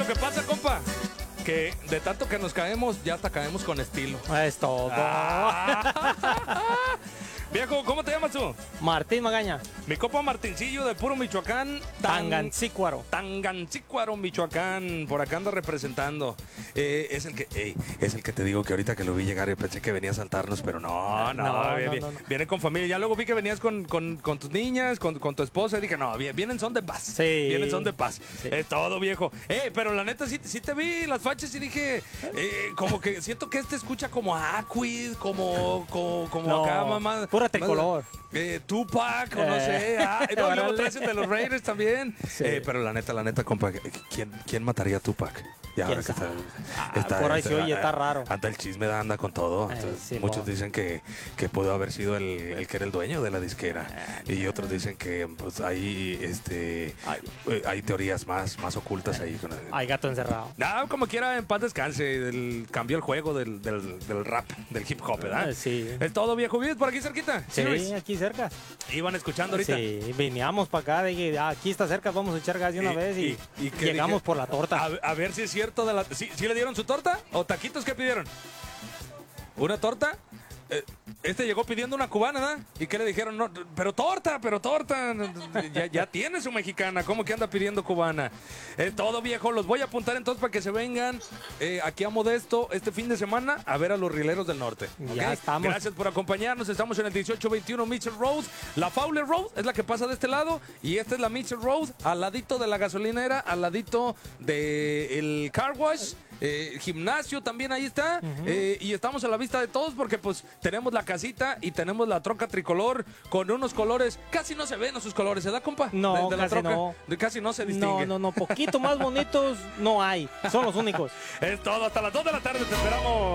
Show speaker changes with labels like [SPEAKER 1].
[SPEAKER 1] lo que pasa, compa, que de tanto que nos caemos, ya hasta caemos con estilo.
[SPEAKER 2] Es todo.
[SPEAKER 1] Viejo, ¿cómo te llamas tú?
[SPEAKER 2] Martín Magaña.
[SPEAKER 1] Mi compa Martincillo de puro Michoacán.
[SPEAKER 2] Tangancícuaro.
[SPEAKER 1] Tangancícuaro, Michoacán. Por acá anda representando. Es el que te digo que ahorita que lo vi llegar yo pensé que venía a saltarnos, pero no. Viene con familia. Ya luego vi que venías con tus niñas, con tu esposa. Y dije, no, vienen son de paz.
[SPEAKER 2] Sí.
[SPEAKER 1] Vienen son de paz.
[SPEAKER 2] Sí.
[SPEAKER 1] Es todo, viejo. Pero la neta, sí te vi las fachas y dije, como que siento que escucha como a Aquid, como
[SPEAKER 2] No,
[SPEAKER 1] acá, mamá.
[SPEAKER 2] pura tricolor.
[SPEAKER 1] Tupac, o no sé. No, luego traes el de los Raiders también.
[SPEAKER 2] Sí.
[SPEAKER 1] Pero la neta, compa, ¿quién mataría a Tupac? Y ahora que está
[SPEAKER 2] por ahí se oye, está raro.
[SPEAKER 1] Anda el chisme, anda con todo. Entonces,
[SPEAKER 2] sí,
[SPEAKER 1] muchos dicen que pudo haber sido el que era el dueño de la disquera. Y otros dicen que pues ahí hay teorías más ocultas ahí.
[SPEAKER 2] Hay gato encerrado.
[SPEAKER 1] Como quiera, en paz descanse. Cambió el juego del rap, del hip hop, ¿verdad?
[SPEAKER 2] Sí.
[SPEAKER 1] Es todo, viejo. ¿Vives por aquí cerquita?
[SPEAKER 2] Sí, aquí cerca.
[SPEAKER 1] Iban escuchando ahorita.
[SPEAKER 2] Sí, veníamos para acá, dije, aquí está cerca, vamos a echar gas de una vez y llegamos por la torta.
[SPEAKER 1] A ver si es cierto. ¿Sí le dieron su torta? ¿O taquitos qué pidieron? ¿Una torta? Llegó pidiendo una cubana, ¿verdad? ¿Y qué le dijeron? No, pero torta. Ya tiene su mexicana. ¿Cómo que anda pidiendo cubana? Todo, viejo. Los voy a apuntar entonces para que se vengan aquí a Modesto este fin de semana a ver a los Rieleros del Norte. ¿Okay?
[SPEAKER 2] Ya estamos.
[SPEAKER 1] Gracias por acompañarnos. Estamos en el 1821 Mitchell Road. La Fowler Road es la que pasa de este lado. Y esta es la Mitchell Road, al ladito de la gasolinera, al ladito del car wash. Gimnasio también ahí está. Y estamos a la vista de todos porque pues tenemos la casita y tenemos la troca tricolor con unos colores, casi no se ven esos colores, ¿verdad, compa?
[SPEAKER 2] No,
[SPEAKER 1] de la
[SPEAKER 2] casi
[SPEAKER 1] troca.
[SPEAKER 2] no.
[SPEAKER 1] Casi no se distingue.
[SPEAKER 2] No, poquito más bonitos no hay, son los únicos.
[SPEAKER 1] Es todo, hasta las 2 de la tarde te esperamos.